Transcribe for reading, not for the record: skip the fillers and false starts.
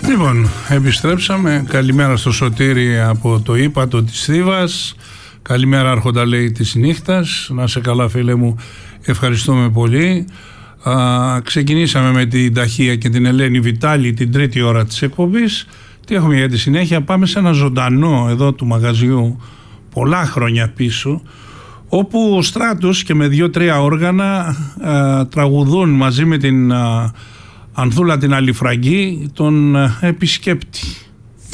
Λοιπόν, επιστρέψαμε. Καλημέρα στο Σωτήρη από το ύπατο της Θήβας. Καλημέρα Άρχοντα, λέει, της νύχτας. Να σε καλά, φίλε μου, ευχαριστούμε πολύ. Ξεκινήσαμε με την Ταχεία και την Ελένη Βιτάλη την τρίτη ώρα της εκπομπής. Τι έχουμε για τη συνέχεια? Πάμε σε ένα ζωντανό εδώ του μαγαζιού πολλά χρόνια πίσω, όπου ο Στράτος και με 2-3 όργανα τραγουδούν μαζί με την Ανθούλα την Αλιφραγκή τον επισκέπτη.